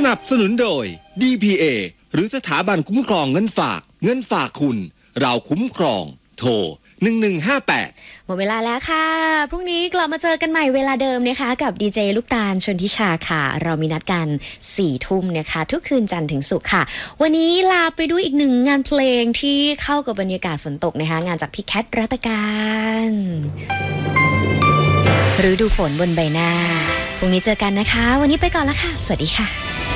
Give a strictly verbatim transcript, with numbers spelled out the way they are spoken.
นับสนุนโดย ดี พี เอ หรือสถาบันคุ้มครองเงินฝากเงินฝากคุณเราคุ้มครองโทรหนึ่งหนึ่งห้าแปดหมดเวลาแล้วค่ะพรุ่งนี้กลับมาเจอกันใหม่เวลาเดิมนะคะกับดีเจลูกตาลชนทิชาค่ะเรามีนัดกันสี่ทุ่มนะคะทุกคืนจันทร์ถึงศุกร์ค่ะวันนี้ลาไปด้วยอีกหนึ่งงานเพลงที่เข้ากับบรรยากาศฝนตกนะคะงานจากพี่แคทรัตการฤดูฝนบนใบหน้าพรุ่งนี้เจอกันนะคะวันนี้ไปก่อนแล้วค่ะสวัสดีค่ะ